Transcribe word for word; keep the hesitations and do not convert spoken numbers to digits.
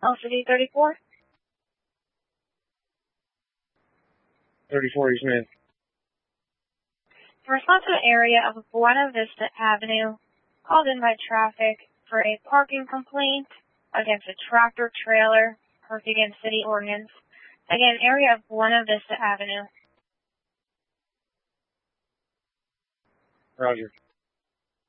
L C D thirty-four? thirty-four East Main. In response to an area of Buena Vista Avenue called in by traffic for a parking complaint against a tractor trailer, parked against city ordinance. Again, area of Buena Vista Avenue. Roger.